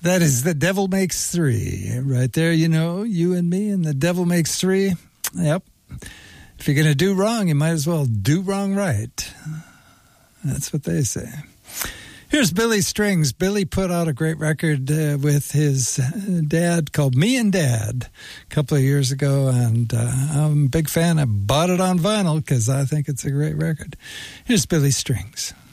That is The Devil Makes Three. Right there, you know, you and me and The Devil Makes Three. Yep. If you're going to do wrong, you might as well do wrong right. That's what they say. Here's Billy Strings. Billy put out a great record with his dad called Me and Dad a couple of years ago, and I'm a big fan. I bought it on vinyl because I think it's a great record. Here's Billy Strings.